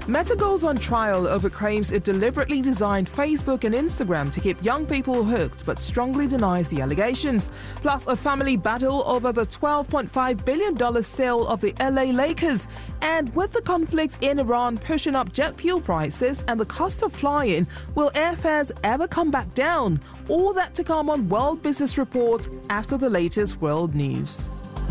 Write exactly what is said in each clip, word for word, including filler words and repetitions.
Meta goes on trial over claims it deliberately designed Facebook and Instagram to keep young people hooked, but strongly denies the allegations. Plus, a family battle over the twelve point five billion dollars sale of the L A Lakers. And with the conflict in Iran pushing up jet fuel prices and the cost of flying, will airfares ever come back down? All that to come on World Business Report after the latest world news.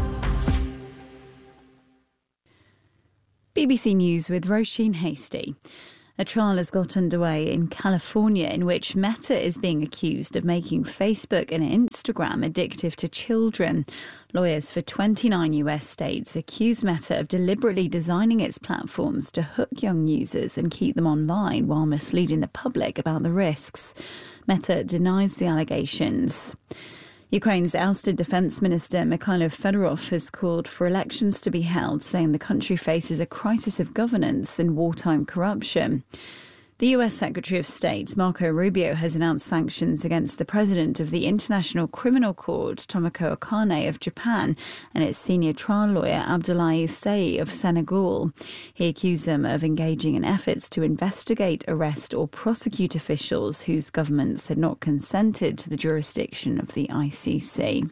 B B C News with Roisin Hasty. A trial has got underway in California in which Meta is being accused of making Facebook and Instagram addictive to children. Lawyers for twenty-nine U S states accuse Meta of deliberately designing its platforms to hook young users and keep them online while misleading the public about the risks. Meta denies the allegations. Ukraine's ousted Defence Minister Mikhailo Fedorov has called for elections to be held, saying the country faces a crisis of governance and wartime corruption. The U S Secretary of State, Marco Rubio, has announced sanctions against the president of the International Criminal Court, Tomoko Okane of Japan, and its senior trial lawyer, Abdoulaye Seye of Senegal. He accused them of engaging in efforts to investigate, arrest or prosecute officials whose governments had not consented to the jurisdiction of the I C C.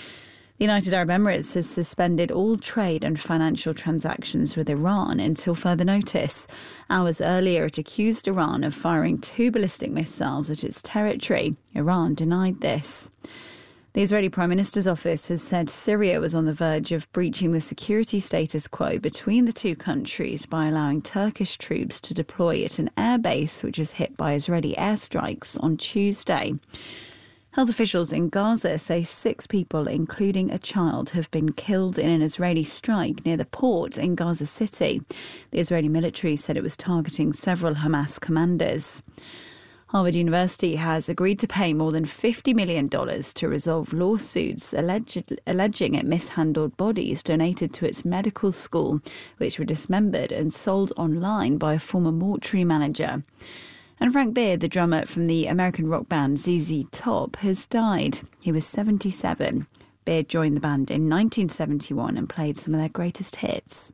The United Arab Emirates has suspended all trade and financial transactions with Iran until further notice. Hours earlier, it accused Iran of firing two ballistic missiles at its territory. Iran denied this. The Israeli Prime Minister's office has said Syria was on the verge of breaching the security status quo between the two countries by allowing Turkish troops to deploy at an airbase which was hit by Israeli airstrikes on Tuesday. Health officials in Gaza say six people, including a child, have been killed in an Israeli strike near the port in Gaza City. The Israeli military said it was targeting several Hamas commanders. Harvard University has agreed to pay more than fifty million dollars to resolve lawsuits alleged, alleging it mishandled bodies donated to its medical school, which were dismembered and sold online by a former mortuary manager. And Frank Beard, the drummer from the American rock band Z Z Top, has died. He was seventy-seven. Beard joined the band in nineteen seventy-one and played some of their greatest hits.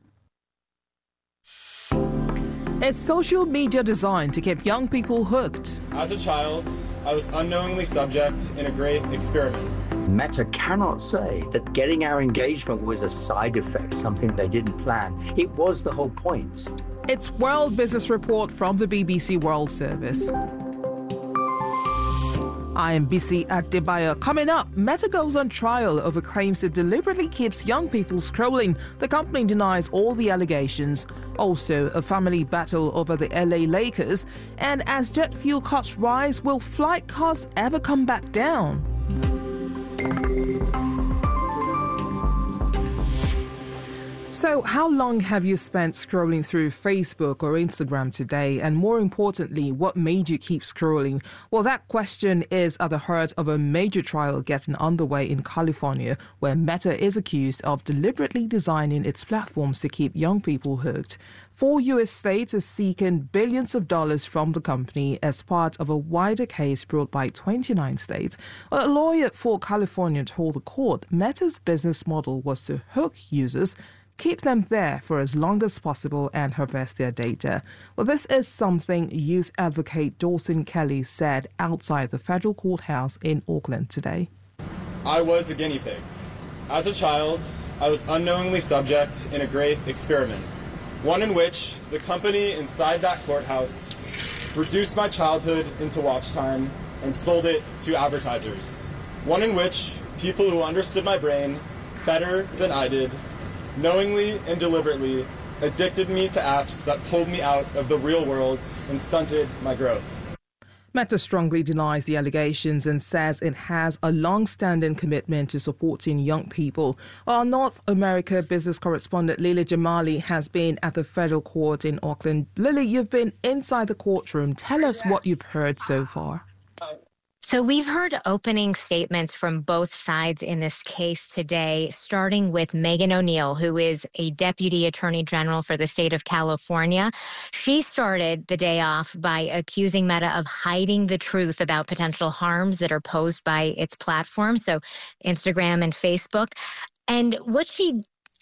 Is social media designed to keep young people hooked? As a child, I was unknowingly subject in a great experiment. Meta cannot say that getting our engagement was a side effect, something they didn't plan. It was the whole point. It's World Business Report from the B B C World Service. I am Bisi Adebayo. Coming up, Meta goes on trial over claims it deliberately keeps young people scrolling. The company denies all the allegations. Also, a family battle over the L A Lakers. And as jet fuel costs rise, will flight costs ever come back down? So how long have you spent scrolling through Facebook or Instagram today? And more importantly, what made you keep scrolling? Well, that question is at the heart of a major trial getting underway in California, where Meta is accused of deliberately designing its platforms to keep young people hooked. Four U S states are seeking billions of dollars from the company as part of a wider case brought by twenty-nine states. Well, a lawyer for California told the court Meta's business model was to hook users, keep them there for as long as possible and harvest their data. Well, this is something youth advocate Dawson Kelly said outside the federal courthouse in Auckland today. I was a guinea pig. As a child, I was unknowingly subject in a great experiment, one in which the company inside that courthouse reduced my childhood into watch time and sold it to advertisers, one in which people who understood my brain better than I did knowingly and deliberately addicted me to apps that pulled me out of the real world and stunted my growth. Meta strongly denies the allegations and says it has a long-standing commitment to supporting young people. Our North America business correspondent Lily Jamali has been at the federal court in Auckland. Lily, you've been inside the courtroom. Tell us what you've heard so far. So we've heard opening statements from both sides in this case today, starting with Megan O'Neill, who is a deputy attorney general for the state of California. She started the day off by accusing Meta of hiding the truth about potential harms that are posed by its platform, so Instagram and Facebook. And what she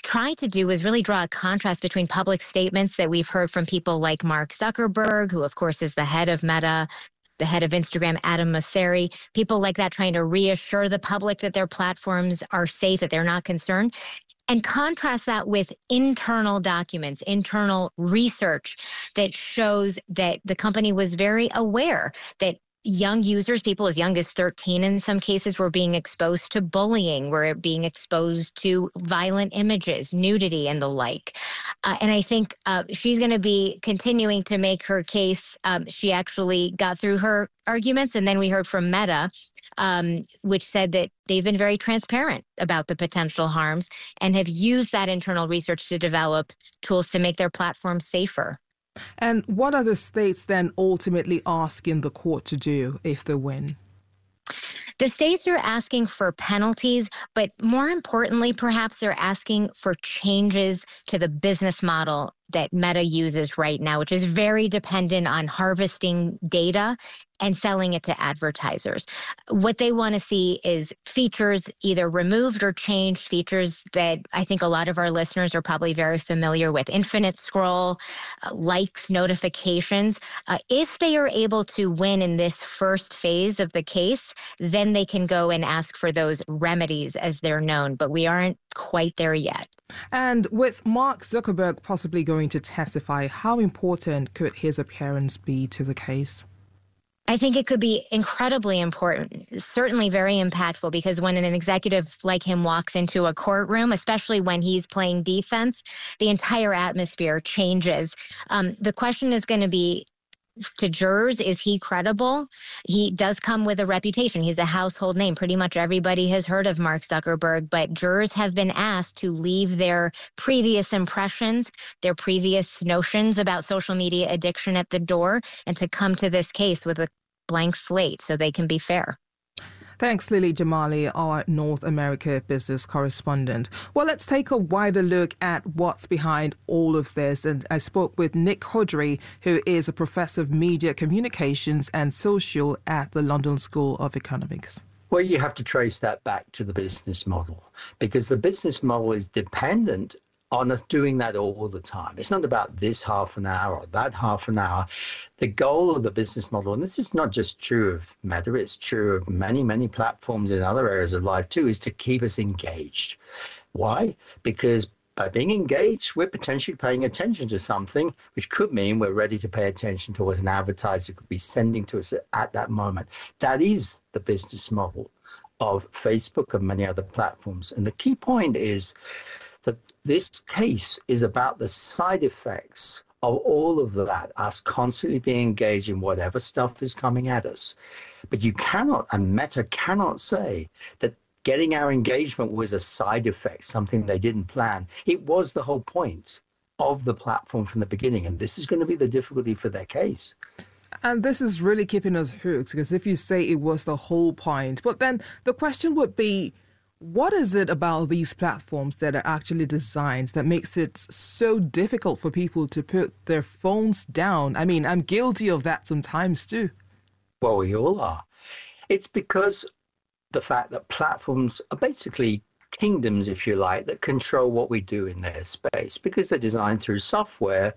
tried to do was really draw a contrast between public statements that we've heard from people like Mark Zuckerberg, who of course is the head of Meta, the head of Instagram, Adam Mosseri, people like that trying to reassure the public that their platforms are safe, that they're not concerned, and contrast that with internal documents, internal research that shows that the company was very aware that young users, people as young as thirteen in some cases, were being exposed to bullying, were being exposed to violent images, nudity, and the like. Uh, and I think uh, she's going to be continuing to make her case. Um, she actually got through her arguments, and then we heard from Meta, um, which said that they've been very transparent about the potential harms and have used that internal research to develop tools to make their platform safer. And what are the states then ultimately asking the court to do if they win? The states are asking for penalties, but more importantly, perhaps they're asking for changes to the business model that Meta uses right now, which is very dependent on harvesting data and selling it to advertisers. What they want to see is features either removed or changed, features that I think a lot of our listeners are probably very familiar with: infinite scroll, uh, likes, notifications. Uh, if they are able to win in this first phase of the case, then they can go and ask for those remedies as they're known, but we aren't quite there yet. And with Mark Zuckerberg possibly going to testify, how important could his appearance be to the case? I think it could be incredibly important, certainly very impactful, because when an executive like him walks into a courtroom, especially when he's playing defense, the entire atmosphere changes. Um, the question is going to be to jurors, is he credible? He does come with a reputation. He's a household name. Pretty much everybody has heard of Mark Zuckerberg, but jurors have been asked to leave their previous impressions, their previous notions about social media addiction at the door, and to come to this case with a blank slate so they can be fair. Thanks, Lily Jamali, our North America business correspondent. Well, let's take a wider look at what's behind all of this. And I spoke with Nick Hodry, who is a professor of media communications and social at the London School of Economics. Well, you have to trace that back to the business model, because the business model is dependent on us doing that all the time. It's not about this half an hour or that half an hour. The goal of the business model, and this is not just true of Meta, it's true of many, many platforms in other areas of life too, is to keep us engaged. Why? Because by being engaged, we're potentially paying attention to something, which could mean we're ready to pay attention to what an advertiser could be sending to us at that moment. That is the business model of Facebook and many other platforms. And the key point is that this case is about the side effects of all of that, us constantly being engaged in whatever stuff is coming at us. But you cannot, and Meta cannot say that getting our engagement was a side effect, something they didn't plan. It was the whole point of the platform from the beginning, and this is going to be the difficulty for their case. And this is really keeping us hooked, because if you say it was the whole point, but then the question would be, what is it about these platforms that are actually designed that makes it so difficult for people to put their phones down? I mean, I'm guilty of that sometimes too. Well, we all are. It's because the fact that platforms are basically kingdoms, if you like, that control what we do in their space, because they're designed through software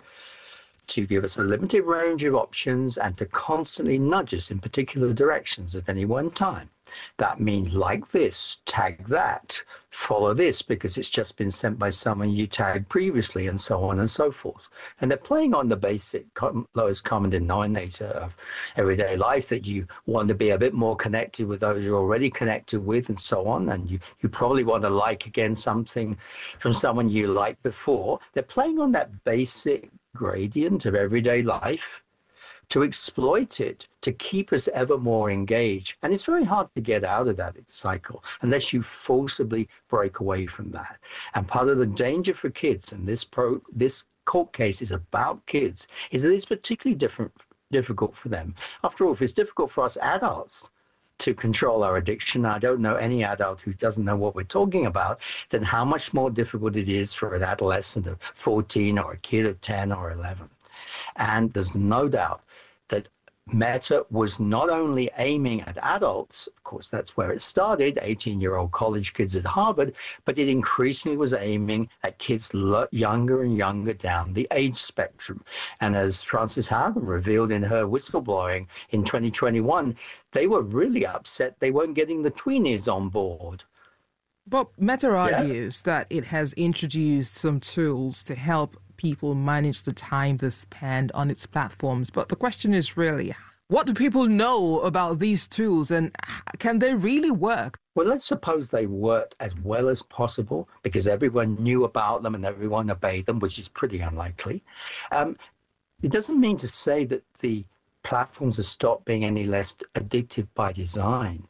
to give us a limited range of options and to constantly nudge us in particular directions at any one time. That means like this, tag that, follow this because it's just been sent by someone you tagged previously, and so on and so forth. And they're playing on the basic com- lowest common denominator of everyday life, that you want to be a bit more connected with those you're already connected with and so on. And you, you probably want to like again something from someone you liked before. They're playing on that basic gradient of everyday life to exploit it, to keep us ever more engaged. And it's very hard to get out of that cycle unless you forcibly break away from that. And part of the danger for kids, and this pro, this court case is about kids, is that it's particularly different, difficult for them. After all, if it's difficult for us adults to control our addiction, I don't know any adult who doesn't know what we're talking about, then how much more difficult it is for an adolescent of fourteen or a kid of ten or eleven. And there's no doubt that Meta was not only aiming at adults, of course, that's where it started, eighteen-year-old college kids at Harvard, but it increasingly was aiming at kids lo- younger and younger down the age spectrum. And as Frances Haugen revealed in her whistleblowing in twenty twenty-one, they were really upset they weren't getting the tweenies on board. But Meta Yeah. argues that it has introduced some tools to help people manage the time they spend on its platforms. But the question is really, what do people know about these tools and can they really work? Well, let's suppose they worked as well as possible because everyone knew about them and everyone obeyed them, which is pretty unlikely. Um, it doesn't mean to say that the platforms have stopped being any less addictive by design.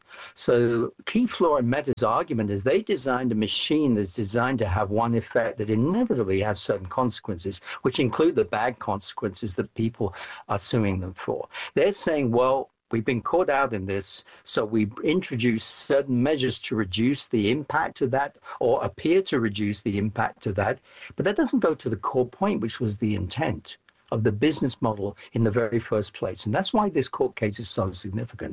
So key flaw in Meta's argument is they designed a machine that's designed to have one effect that inevitably has certain consequences, which include the bad consequences that people are suing them for. They're saying, well, we've been caught out in this, so we introduce certain measures to reduce the impact of that or appear to reduce the impact of that. But that doesn't go to the core point, which was the intent of the business model in the very first place. And that's why this court case is so significant.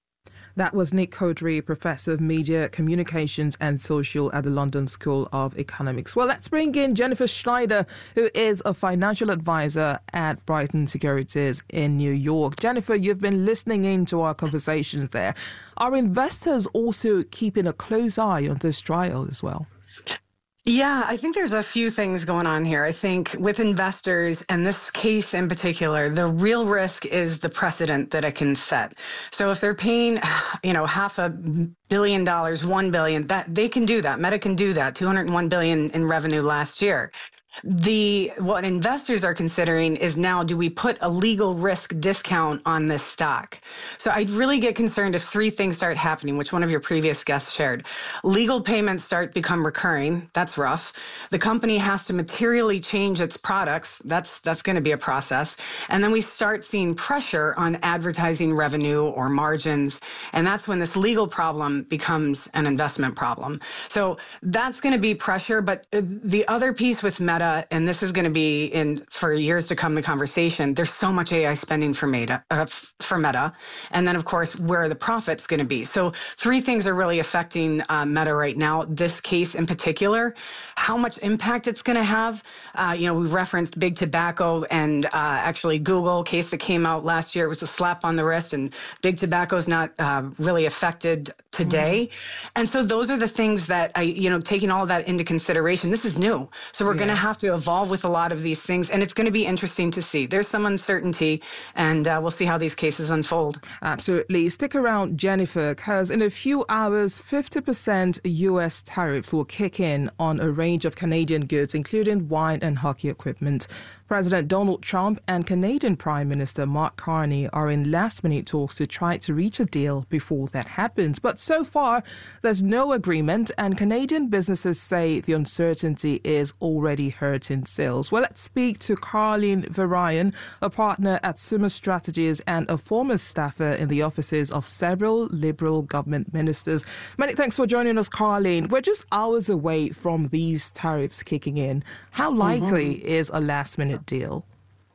That was Nick Codry, Professor of Media, Communications and Social at the London School of Economics. Well, let's bring in Jennifer Schneider, who is a financial advisor at Brighton Securities in New York. Jennifer, you've been listening in to our conversations there. Are investors also keeping a close eye on this trial as well? Yeah, I think there's a few things going on here. I think with investors and this case in particular, the real risk is the precedent that it can set. So if they're paying, you know, half a billion dollars, one billion, that they can do that. Meta can do that. two hundred one billion in revenue last year. The what investors are considering is now, do we put a legal risk discount on this stock? So I'd really get concerned if three things start happening, which one of your previous guests shared. Legal payments start become recurring. That's rough. The company has to materially change its products. That's that's going to be a process. And then we start seeing pressure on advertising revenue or margins. And that's when this legal problem becomes an investment problem. So that's going to be pressure. But the other piece with Meta, and this is going to be in for years to come, the conversation, there's so much A I spending for Meta, uh, for Meta. And then, of course, where are the profits going to be? So three things are really affecting uh, Meta right now. This case in particular, how much impact it's going to have. Uh, you know, we referenced big tobacco and uh, actually Google case that came out last year. It was a slap on the wrist, and big tobacco is not uh, really affected today. Mm-hmm. And so those are the things that I, you know, taking all of that into consideration, this is new. So we're yeah. going to have to evolve with a lot of these things, and it's going to be interesting to see. There's some uncertainty, and uh, we'll see how these cases unfold. Absolutely. Stick around, Jennifer, because in a few hours, fifty percent U S tariffs will kick in on a range of Canadian goods, including wine and hockey equipment. President Donald Trump and Canadian Prime Minister Mark Carney are in last-minute talks to try to reach a deal before that happens. But so far, there's no agreement, and Canadian businesses say the uncertainty is already hurting sales. Well, let's speak to Caroline Varayan, a partner at Summa Strategies and a former staffer in the offices of several Liberal government ministers. Many thanks for joining us, Caroline. We're just hours away from these tariffs kicking in. How likely mm-hmm. is a last-minute deal?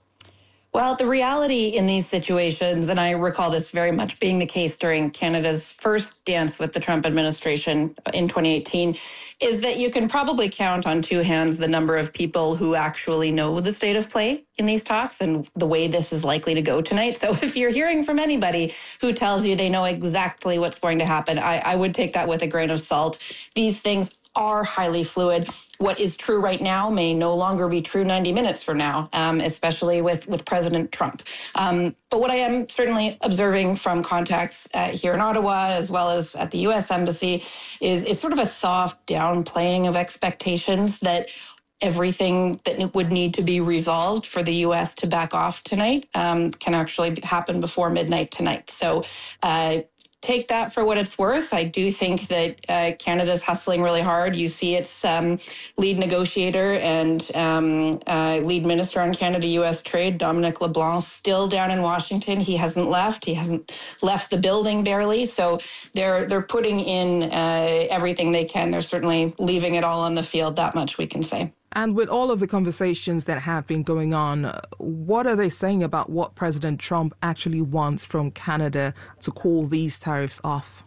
Well, the reality in these situations, and I recall this very much being the case during Canada's first dance with the Trump administration in twenty eighteen, is that you can probably count on two hands the number of people who actually know the state of play in these talks and the way this is likely to go tonight. So if you're hearing from anybody who tells you they know exactly what's going to happen, I, I would take that with a grain of salt. These things are highly fluid. What is true right now may no longer be true ninety minutes from now, um, especially with, with President Trump. Um, but what I am certainly observing from contacts uh, here in Ottawa, as well as at the U S Embassy, is, is sort of a soft downplaying of expectations that everything that would need to be resolved for the U S to back off tonight um, can actually happen before midnight tonight. So uh, take that for what it's worth. I do think that uh, Canada's hustling really hard. You see its um, lead negotiator and um, uh, lead minister on Canada-U S trade, Dominic LeBlanc, still down in Washington. He hasn't left. He hasn't left the building barely. So they're they're putting in uh, everything they can. They're certainly leaving it all on the field. That much we can say. And with all of the conversations that have been going on, what are they saying about what President Trump actually wants from Canada to call these tariffs off?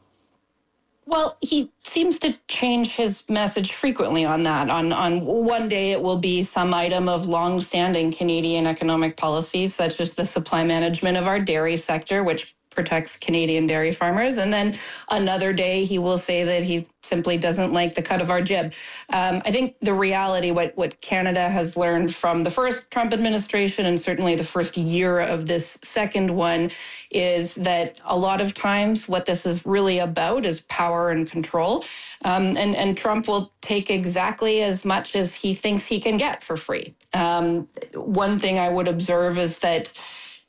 Well, he seems to change his message frequently on that. On on one day, it will be some item of long-standing Canadian economic policies, such as the supply management of our dairy sector, which protects Canadian dairy farmers. And then another day, he will say that he simply doesn't like the cut of our jib. Um, I think the reality, what, what Canada has learned from the first Trump administration and certainly the first year of this second one, is that a lot of times what this is really about is power and control. Um, and, and Trump will take exactly as much as he thinks he can get for free. Um, one thing I would observe is that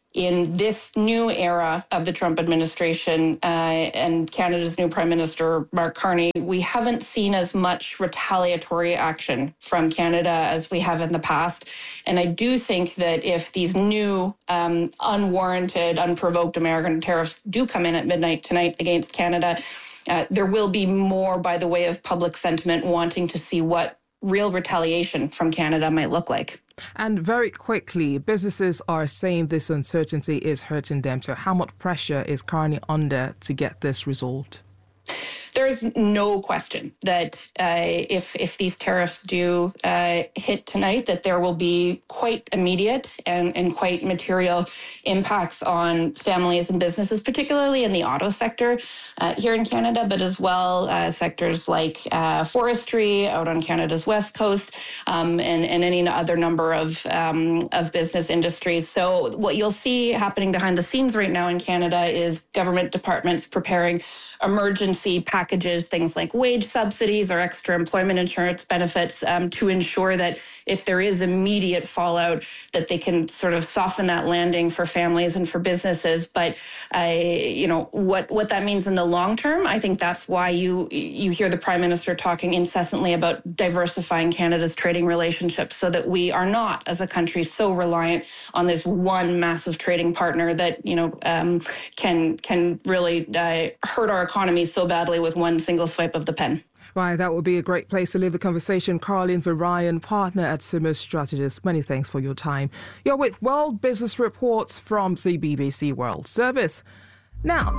in this new era of the Trump administration uh, and Canada's new Prime Minister, Mark Carney, we haven't seen as much retaliatory action from Canada as we have in the past. And I do think that if these new um, unwarranted, unprovoked American tariffs do come in at midnight tonight against Canada, uh, there will be more by the way of public sentiment wanting to see what real retaliation from Canada might look like. And very quickly, businesses are saying this uncertainty is hurting them. So how much pressure is Carney under to get this resolved? There's no question that uh, if if these tariffs do uh, hit tonight, that there will be quite immediate and, and quite material impacts on families and businesses, particularly in the auto sector uh, here in Canada, but as well uh, sectors like uh, forestry out on Canada's west coast um, and, and any other number of, um, of business industries. So what you'll see happening behind the scenes right now in Canada is government departments preparing emergency packages, things like wage subsidies or extra employment insurance benefits um, to ensure that if there is immediate fallout, that they can sort of soften that landing for families and for businesses. But, uh, you know, what, what that means in the long term, I think that's why you, you hear the Prime Minister talking incessantly about diversifying Canada's trading relationships so that we are not, as a country, so reliant on this one massive trading partner that, you know, um, can, can really uh, hurt our economy so badly with one single swipe of the pen. Right, that would be a great place to leave the conversation. Caroline Varayan, partner at Summers Strategist. Many thanks for your time. You're with World Business Reports from the B B C World Service. Now,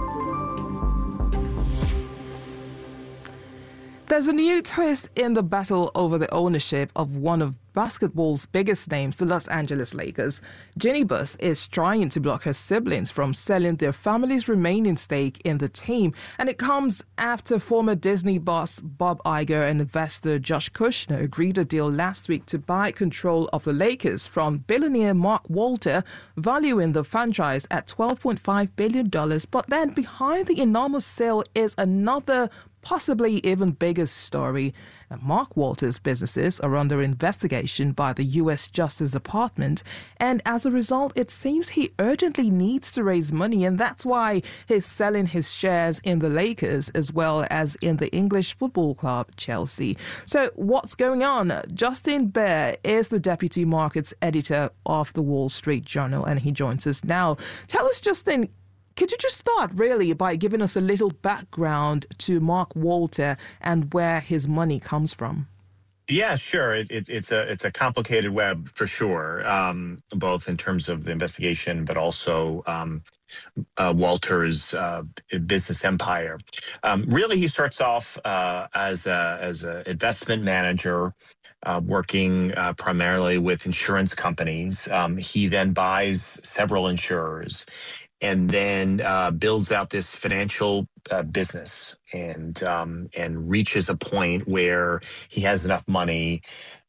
there's a new twist in the battle over the ownership of one of basketball's biggest names, the Los Angeles Lakers. Ginny Buss is trying to block her siblings from selling their family's remaining stake in the team. And it comes after former Disney boss Bob Iger and investor Josh Kushner agreed a deal last week to buy control of the Lakers from billionaire Mark Walter, valuing the franchise at twelve point five billion dollars. But then behind the enormous sale is another possibly even bigger story. Now, Mark Walter's businesses are under investigation by the U S Justice Department, and as a result, it seems he urgently needs to raise money, and that's why he's selling his shares in the Lakers as well as in the English football club Chelsea. So what's going on? Justin Bear is the deputy markets editor of the Wall Street Journal, and he joins us now. Tell us, Justin, could you just start really by giving us a little background to Mark Walter and where his money comes from? Yeah, sure. It, it, it's a it's a complicated web for sure, um, both in terms of the investigation, but also um, uh, Walter's uh, business empire. Um, really, he starts off uh, as a as an investment manager. Uh, working uh, primarily with insurance companies. Um, he then buys several insurers and then uh, builds out this financial uh, business and um, and reaches a point where he has enough money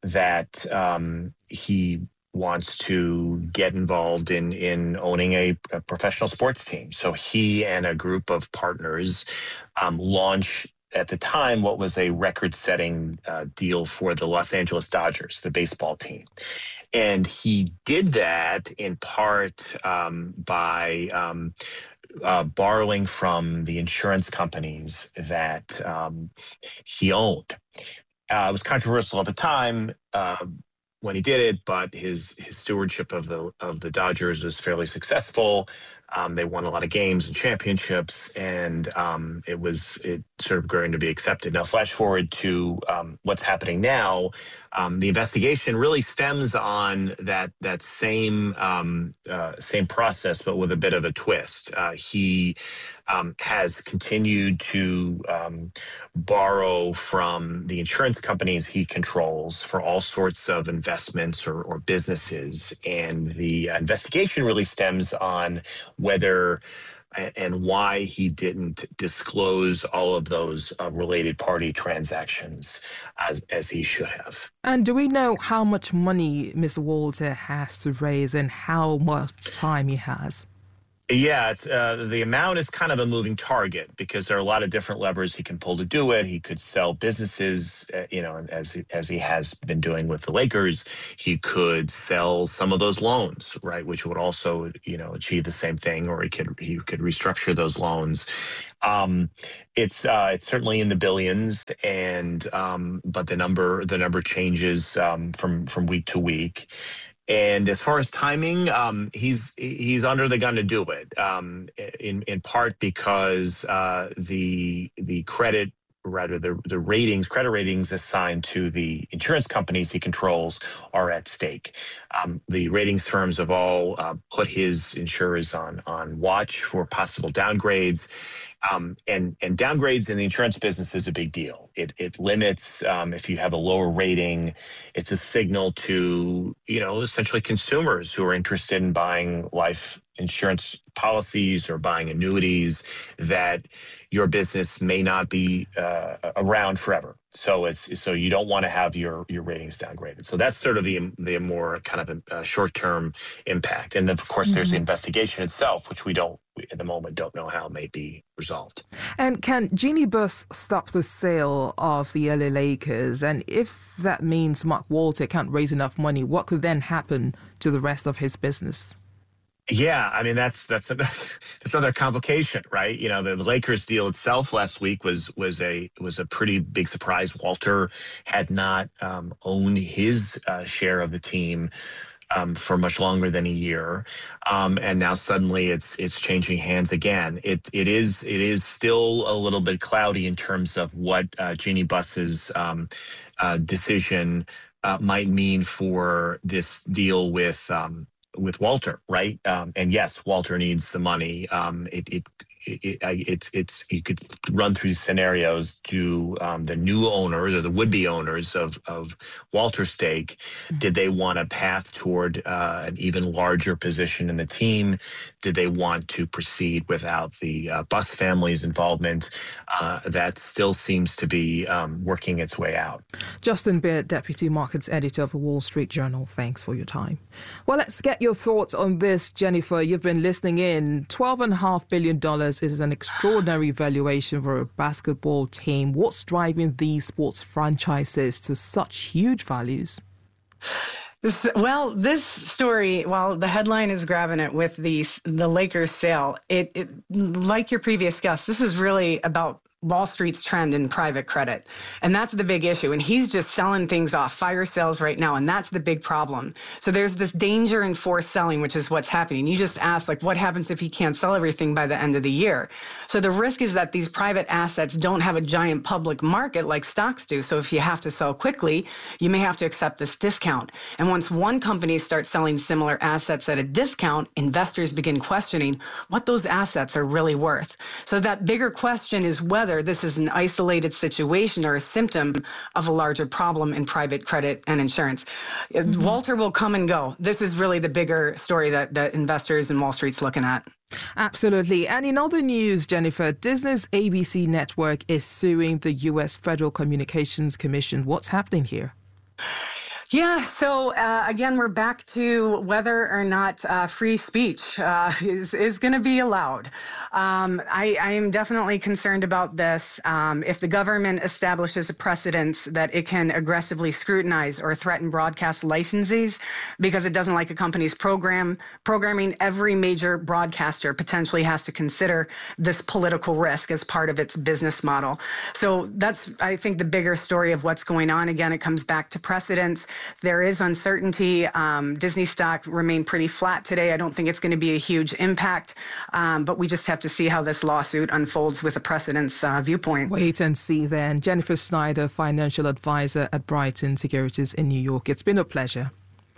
that um, he wants to get involved in in owning a, a professional sports team. So he and a group of partners um, launch at the time what was a record-setting uh, deal for the Los Angeles Dodgers, the baseball team. And he did that in part um, by um, uh, borrowing from the insurance companies that um, he owned. Uh, it was controversial at the time uh, when he did it, but his his stewardship of the of the Dodgers was fairly successful. Um, they won a lot of games and championships, and um, it was it sort of going to be accepted. Now, flash forward to um, what's happening now. Um, the investigation really stems on that that same um, uh, same process, but with a bit of a twist. Uh, he um, has continued to um, borrow from the insurance companies he controls for all sorts of investments or, or businesses, and the uh, investigation really stems on whether and why he didn't disclose all of those uh, related party transactions as, as he should have. And do we know how much money Mister Walter has to raise and how much time he has? Yeah, it's, uh, the amount is kind of a moving target because there are a lot of different levers he can pull to do it. He could sell businesses, uh, you know, as as he has been doing with the Lakers. He could sell some of those loans, right, which would also, you know, achieve the same thing. Or he could he could restructure those loans. Um, it's uh, it's certainly in the billions, and um, but the number the number changes um, from from week to week. And as far as timing, um, he's he's under the gun to do it, um, in in part because uh, the the credit, rather the the ratings, credit ratings assigned to the insurance companies he controls are at stake. Um, the ratings firms have all uh, put his insurers on on watch for possible downgrades. Um, and, and downgrades in the insurance business is a big deal. It, it limits, um, if you have a lower rating, it's a signal to, you know, essentially consumers who are interested in buying life insurance policies or buying annuities that your business may not be uh, around forever. So it's so you don't want to have your your ratings downgraded. So that's sort of the the more kind of a, a short-term impact. And then, of course, mm-hmm. there's the investigation itself, which we don't, we, at the moment, don't know how it may be resolved. And can Jeannie Buss stop the sale of the L A Lakers? And if that means Mark Walter can't raise enough money, what could then happen to the rest of his business? Yeah, I mean, that's that's, a, that's another complication, right? You know, the, the Lakers deal itself last week was was a was a pretty big surprise. Walter had not um, owned his uh, share of the team um, for much longer than a year, um, and now suddenly it's it's changing hands again. It it is it is still a little bit cloudy in terms of what uh, Jeannie Buss's um, uh, decision uh, might mean for this deal with. Um, with Walter, right? Um, and yes, Walter needs the money. Um, it, it, it, it, it's, it's, you could run through scenarios. Do um, the new owners or the would-be owners of, of Walter's stake, mm-hmm. did they want a path toward uh, an even larger position in the team? Did they want to proceed without the uh, Buss family's involvement? Uh, that still seems to be um, working its way out. Justin Beard, Deputy Markets Editor of the Wall Street Journal, thanks for your time. Well, let's get your thoughts on this, Jennifer. You've been listening in. twelve point five billion dollars is an extraordinary valuation for a basketball team. What's driving these sports franchises to such huge values? This, well, this story, while the headline is grabbing it with the the Lakers sale, it, it like your previous guest, this is really about Wall Street's trend in private credit. And that's the big issue. And he's just selling things off, fire sales right now. And that's the big problem. So there's this danger in forced selling, which is what's happening. You just asked, like, what happens if he can't sell everything by the end of the year? So the risk is that these private assets don't have a giant public market like stocks do. So if you have to sell quickly, you may have to accept this discount. And once one company starts selling similar assets at a discount, investors begin questioning what those assets are really worth. So that bigger question is whether this is an isolated situation or a symptom of a larger problem in private credit and insurance. Mm-hmm. Walter will come and go. This is really the bigger story that, that investors and Wall Street's looking at. Absolutely. And in other news, Jennifer, Disney's A B C network is suing the U S Federal Communications Commission. What's happening here? Yeah, so uh, again, we're back to whether or not uh, free speech uh, is is going to be allowed. Um, I, I am definitely concerned about this. Um, if the government establishes a precedence that it can aggressively scrutinize or threaten broadcast licensees because it doesn't like a company's program programming, every major broadcaster potentially has to consider this political risk as part of its business model. So that's, I think, the bigger story of what's going on. Again, it comes back to precedents. There is uncertainty. Um, Disney stock remained pretty flat today. I don't think it's going to be a huge impact, um, but we just have to see how this lawsuit unfolds with the precedent's uh, viewpoint. Wait and see then. Jennifer Snyder, financial advisor at Brighton Securities in New York. It's been a pleasure.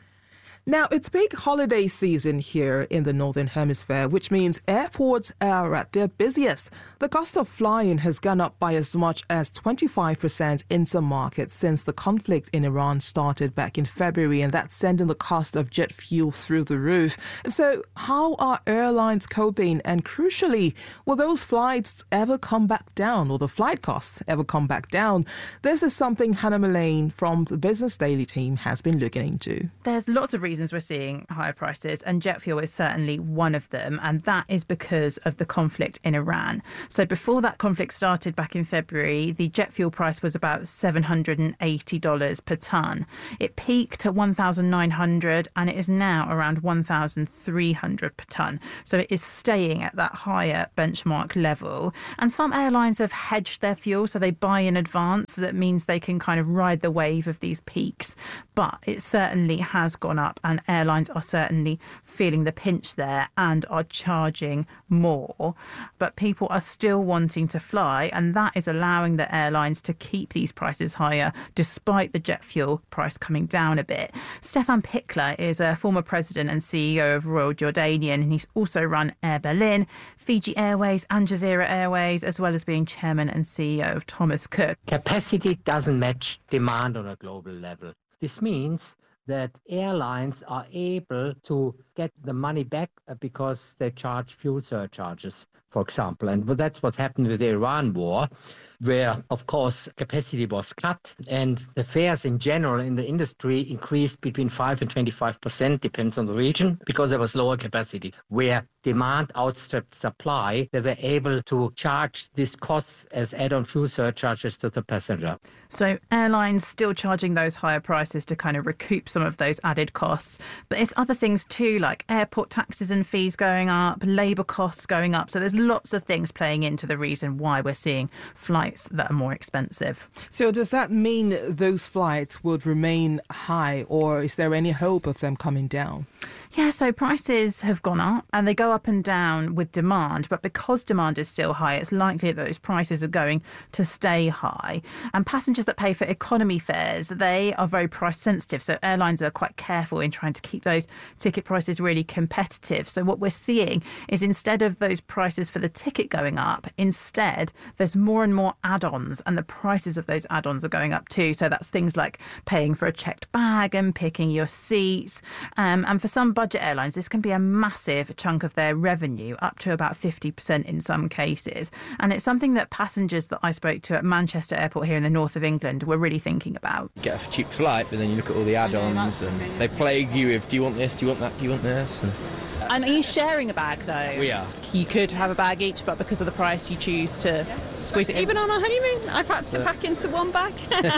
Now, it's big holiday season here in the Northern Hemisphere, which means airports are at their busiest. The cost of flying has gone up by as much as twenty-five percent in some markets since the conflict in Iran started back in February, and that's sending the cost of jet fuel through the roof. So how are airlines coping? And crucially, will those flights ever come back down, or the flight costs ever come back down? This is something Hannah Mullane from the Business Daily team has been looking into. There's lots of reasons reasons we're seeing higher prices, and jet fuel is certainly one of them, and that is because of the conflict in Iran. So before that conflict started back in February, the jet fuel price was about seven hundred eighty dollars per tonne. It peaked at one thousand nine hundred dollars and it is now around one thousand three hundred dollars per tonne. So it is staying at that higher benchmark level. And some airlines have hedged their fuel, so they buy in advance. That means they can kind of ride the wave of these peaks. But it certainly has gone up, and airlines are certainly feeling the pinch there and are charging more. But people are still wanting to fly, and that is allowing the airlines to keep these prices higher despite the jet fuel price coming down a bit. Stefan Pichler is a former president and C E O of Royal Jordanian, and he's also run Air Berlin, Fiji Airways and Jazeera Airways, as well as being chairman and C E O of Thomas Cook. Capacity doesn't match demand on a global level. This means that airlines are able to get the money back because they charge fuel surcharges, for example. And that's what happened with the Iran war, where, of course, capacity was cut and the fares in general in the industry increased between five and twenty-five percent, depends on the region, because there was lower capacity. Where demand outstripped supply, they were able to charge these costs as add-on fuel surcharges to the passenger. So airlines still charging those higher prices to kind of recoup some of those added costs. But it's other things too, like airport taxes and fees going up, labour costs going up. So there's lots of things playing into the reason why we're seeing flights that are more expensive. So does that mean those flights would remain high, or is there any hope of them coming down? Yeah, so prices have gone up and they go up and down with demand, but because demand is still high, it's likely that those prices are going to stay high. And passengers that pay for economy fares, they are very price sensitive, so airlines are quite careful in trying to keep those ticket prices really competitive. So what we're seeing is, instead of those prices for the ticket going up, instead there's more and more add-ons, and the prices of those add-ons are going up too. So that's things like paying for a checked bag and picking your seats. Um, and for some budget airlines, this can be a massive chunk of their revenue, up to about fifty percent in some cases. And it's something that passengers that I spoke to at Manchester Airport here in the north of England were really thinking about. You get a cheap flight, but then you look at all the add-ons and they plague you with, do you want this, do you want that, do you want this? And And are you sharing a bag though? we are. You could have a bag each, but because of the price you choose to squeeze it in. Even on a honeymoon, I've had to pack into one bag.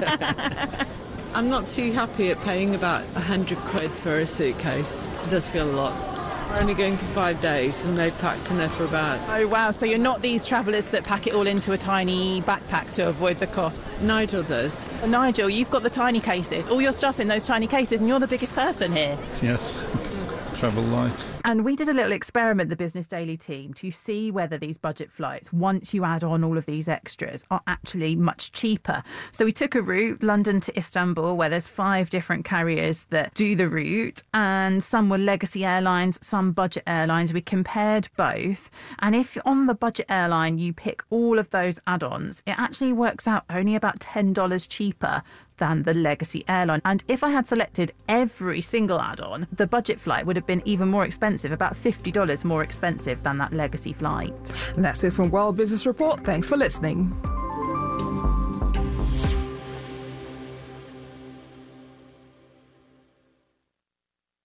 I'm not too happy at paying about a hundred quid for a suitcase. It does feel a lot. We're only going for five days and they've packed enough for about... Oh wow, so you're not these travellers that pack it all into a tiny backpack to avoid the cost? Nigel does. Well, Nigel, you've got the tiny cases, all your stuff in those tiny cases, and you're the biggest person here. Yes. Travel light. And we did a little experiment, the Business Daily team, to see whether these budget flights, once you add on all of these extras, are actually much cheaper. So we took a route, London to Istanbul, where there's five different carriers that do the route, and some were legacy airlines, some budget airlines. We compared both, and if on the budget airline you pick all of those add-ons, it actually works out only about ten dollars cheaper than the legacy airline. And if I had selected every single add-on, the budget flight would have been even more expensive, about fifty dollars more expensive than that legacy flight. And that's it from World Business Report. Thanks for listening.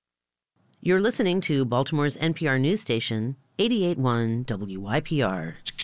You're listening to Baltimore's N P R news station, eighty-eight point one W Y P R.